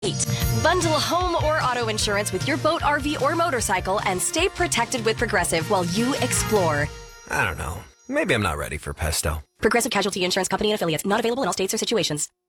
Bundle home or auto insurance with your boat, RV, or motorcycle and stay protected with Progressive while you explore. I don't know. Maybe I'm not ready for pesto. Progressive Casualty Insurance Company and Affiliates. Not available in all states or situations.